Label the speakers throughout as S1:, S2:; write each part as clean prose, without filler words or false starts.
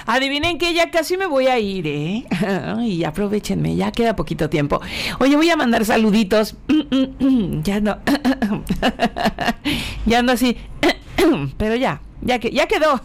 S1: Adivinen que ya casi me voy a ir, ¿eh? Ay, aprovechenme, ya queda poquito tiempo. Oye, voy a mandar saluditos. Ya no. Ya ando así. Pero ya quedó.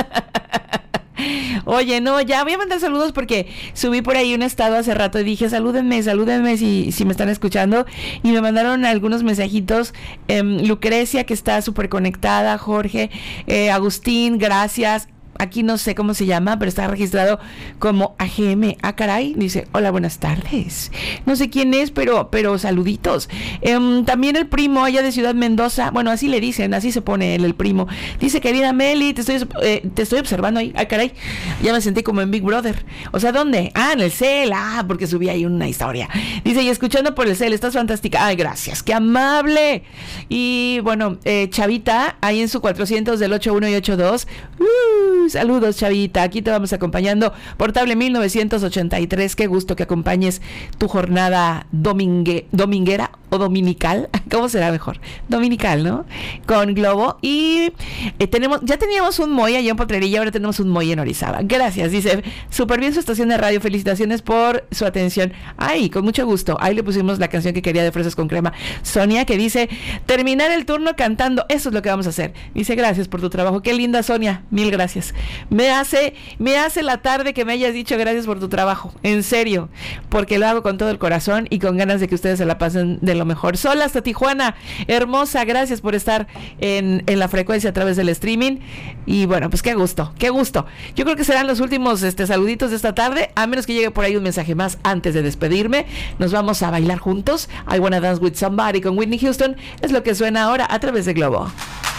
S1: Oye, no, ya voy a mandar saludos porque subí por ahí un estado hace rato y dije, salúdenme si me están escuchando. Y me mandaron algunos mensajitos. Lucrecia, que está súper conectada, Jorge, Agustín, gracias. Aquí no sé cómo se llama, pero está registrado como AGM. Ah, caray, dice, hola, buenas tardes. No sé quién es, pero saluditos. También el primo allá de Ciudad Mendoza, bueno, así le dicen, así se pone él, el primo. Dice, querida Meli, te estoy observando ahí. Ah, caray, ya me sentí como en Big Brother. O sea, ¿dónde? Ah, en el cel, porque subí ahí una historia. Dice, y escuchando por el cel, estás fantástica. Ay, gracias, qué amable. Y bueno, Chavita, ahí en su 400 del 81 y 82. Saludos, Chavita, aquí te vamos acompañando. Portable 1983, qué gusto que acompañes tu jornada dominguera o dominical, ¿cómo será mejor? Dominical, ¿no? Con Globo. Y ya teníamos un Moy allá en Potrerillo, ahora tenemos un Moy en Orizaba. Gracias, dice, súper bien su estación de radio, felicitaciones por su atención. Ay, con mucho gusto, ahí le pusimos la canción que quería de Fresas con Crema. Sonia, que dice, terminar el turno cantando, eso es lo que vamos a hacer. Dice, gracias por tu trabajo, qué linda Sonia, mil gracias. Me hace la tarde que me hayas dicho gracias por tu trabajo, en serio, porque lo hago con todo el corazón y con ganas de que ustedes se la pasen de lo mejor. Sol hasta Tijuana, hermosa, gracias por estar en la frecuencia a través del streaming. Y bueno, pues qué gusto. Yo creo que serán los últimos saluditos de esta tarde, a menos que llegue por ahí un mensaje más antes de despedirme. Nos vamos a bailar juntos. I Wanna Dance With Somebody con Whitney Houston, es lo que suena ahora a través de Globo.